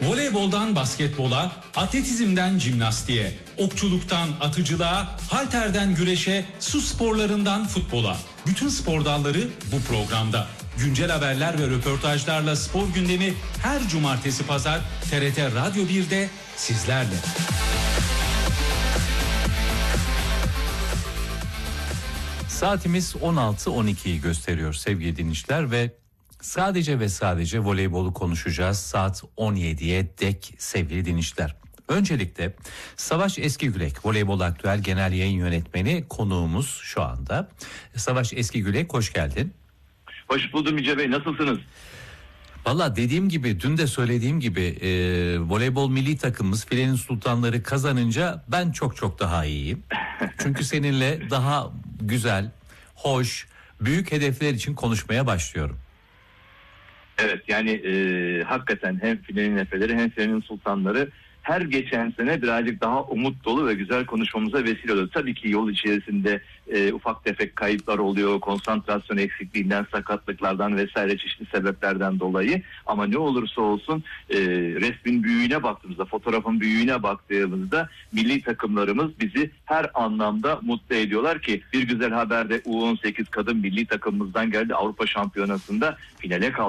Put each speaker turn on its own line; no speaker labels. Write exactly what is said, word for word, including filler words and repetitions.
Voleyboldan basketbola, atletizmden jimnastiğe, okçuluktan atıcılığa, halterden güreşe, su sporlarından futbola. Bütün spor dalları bu programda. Güncel haberler ve röportajlarla spor gündemi her cumartesi pazar T R T Radyo bir'de sizlerle.
Saatimiz on altı on ikiyi gösteriyor sevgili dinleyiciler ve sadece ve sadece voleybolu konuşacağız saat on yediye dek sevgili dinleyiciler. Öncelikle Savaş Eskigülek, Voleybol Aktüel Genel Yayın Yönetmeni konuğumuz şu anda. Savaş Eskigülek, hoş geldin.
Hoş buldum Yüce Bey, nasılsınız?
Valla dediğim gibi, dün de söylediğim gibi e, voleybol milli takımımız Filenin Sultanları kazanınca ben çok çok daha iyiyim. Çünkü seninle daha güzel, hoş, büyük hedefler için konuşmaya başlıyorum.
Evet, yani e, hakikaten hem Filenin Efeleri hem Filenin Sultanları her geçen sene birazcık daha umut dolu ve güzel konuşmamıza vesile oluyor. Tabii ki yol içerisinde e, ufak tefek kayıplar oluyor, konsantrasyon eksikliğinden, sakatlıklardan vesaire çeşitli sebeplerden dolayı. Ama ne olursa olsun e, resmin büyüğüne baktığımızda, fotoğrafın büyüğüne baktığımızda milli takımlarımız bizi her anlamda mutlu ediyorlar ki bir güzel haber de U on sekiz kadın milli takımımızdan geldi. Avrupa Şampiyonası'nda finale kaldı.